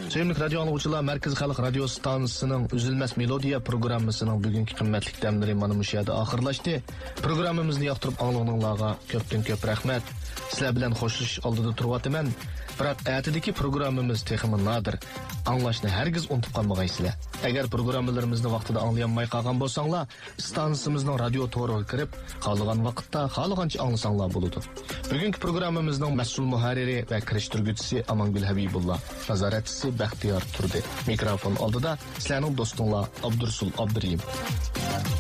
Sevimli radyo anlıqçılar, Merkez Xalq Radio Stansiyasının Üzülməz Melodiya programmasının bugünkü qimmatli dəmləri mana bu yerdə axırlaşdı. Proqramımızı yaxtırıb anlığınlarga köpdən-köp rəhmət. Sizlər bilan xoşluş aldıda turvatıman. Biroq ətidəki proqramımız texmi nadir. Anlaşını hərgiz unutub qalmağaysızlar. Əgər proqramlarımızı vaxtida anlayanmay qalğan bolsanglar, stansiyamızın radio toruga kirib, qalğan vaqtda, qalğancha anlasanlar buludu. Bugünkü proqramımızın məsul muharriri və kirişdirgüçüsü Amangül Habibullah, nazaratçısı Bəxtiyar Turdi. Mikrofon aldıda sizlərning dostunlar Abdursul Abduriyim.